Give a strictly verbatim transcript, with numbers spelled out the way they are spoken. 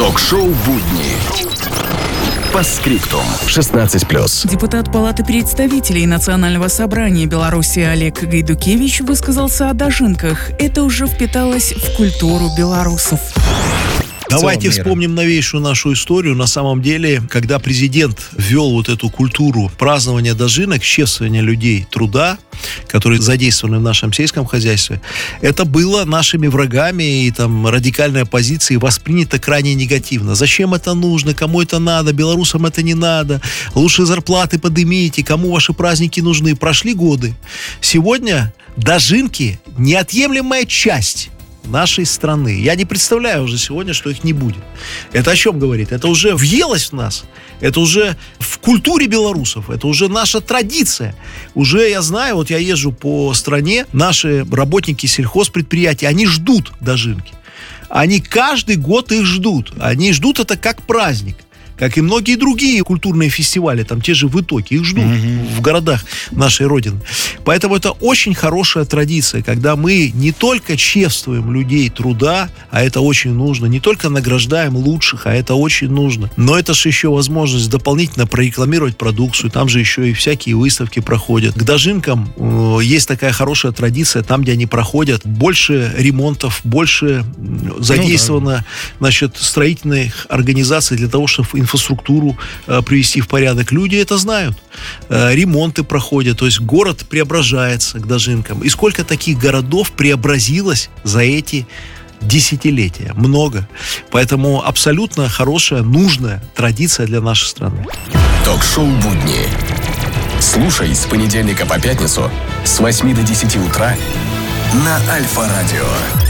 Ток-шоу «Будни». По скриптум. шестнадцать плюс. Депутат Палаты представителей Национального собрания Беларуси Олег Гайдукевич высказался о дожинках. Это уже впиталось в культуру белорусов. Давайте вспомним новейшую нашу историю. На самом деле, когда президент ввел вот эту культуру празднования дожинок, чествования людей труда, которые задействованы в нашем сельском хозяйстве, это было нашими врагами, и там радикальной оппозицией воспринято крайне негативно. Зачем это нужно? Кому это надо? Белорусам это не надо. Лучше зарплаты поднимите. Кому ваши праздники нужны? Прошли годы. Сегодня дожинки – неотъемлемая часть нашей страны. Я не представляю уже сегодня, что их не будет. Это о чем говорит? Это уже въелось в нас. Это уже в культуре белорусов. Это уже наша традиция. Уже я знаю, вот я езжу по стране, наши работники сельхозпредприятий, они ждут дожинки. Они каждый год их ждут. Они ждут это как праздник. Как и многие другие культурные фестивали, там те же в Итоге, их ждут mm-hmm. в городах нашей Родины. Поэтому это очень хорошая традиция, когда мы не только чествуем людей труда, а это очень нужно, не только награждаем лучших, а это очень нужно, но это же еще возможность дополнительно прорекламировать продукцию, там же еще и всякие выставки проходят. К дожинкам э, есть такая хорошая традиция, там, где они проходят, больше ремонтов, больше задействовано, ну, да. значит, строительных организаций для того, чтобы инфраструктуру э, привести в порядок. Люди это знают. Э, ремонты проходят, то есть город преображается к дожинкам. И сколько таких городов преобразилось за эти десятилетия? Много. Поэтому абсолютно хорошая, нужная традиция для нашей страны. Ток-шоу «Будни». Слушай с понедельника по пятницу с восьми до десяти утра на Альфа-радио.